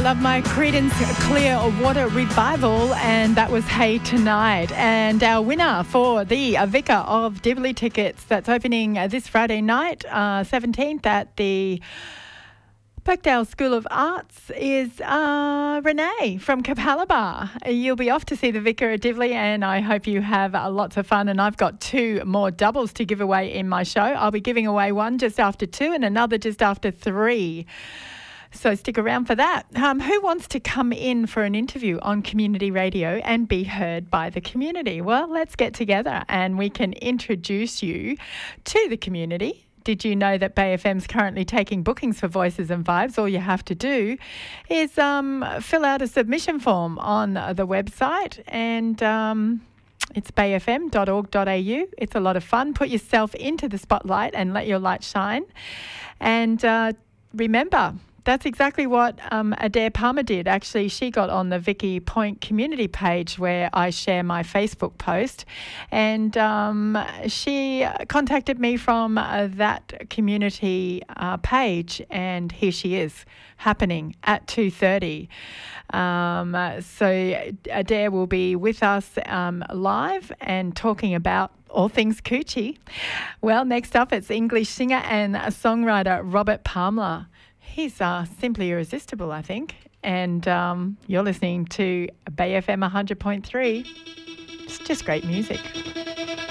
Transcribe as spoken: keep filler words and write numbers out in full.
love my Creedence Clearwater Revival, and that was Hey Tonight. And our winner for the Vicar of Dibley tickets that's opening this Friday night, uh, seventeenth at the Birkdale School of Arts is uh, Renee from Capalaba. You'll be off to see the Vicar of Dibley, and I hope you have uh, lots of fun. And I've got two more doubles to give away in my show. I'll be giving away one just after two and another just after three. So stick around for that. Um, who wants to come in for an interview on community radio and be heard by the community? Well, let's get together and we can introduce you to the community. Did you know that Bay F M's currently taking bookings for Voices and Vibes? All you have to do is um, fill out a submission form on the website, and um, it's bay f m dot org dot a u. It's a lot of fun. Put yourself into the spotlight and let your light shine. And uh, remember, that's exactly what um, Adair Palmer did. Actually, she got on the Vicky Point community page where I share my Facebook post, and um, she contacted me from uh, that community uh, page, and here she is, happening at two thirty. Um, so Adair will be with us um, live and talking about all things coochie. Well, next up, it's English singer and songwriter Robert Palmer. He's uh, simply irresistible, I think. And um, you're listening to Bay F M one hundred point three. It's just great music.